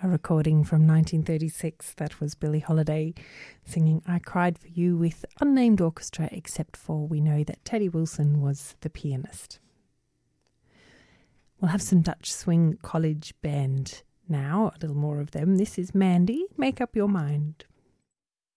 a recording from 1936. That was Billie Holiday singing I Cried for You with unnamed orchestra, except for we know that Teddy Wilson was the pianist. We'll have some Dutch swing college band now, a little more of them. This is Mandy, Make Up Your Mind.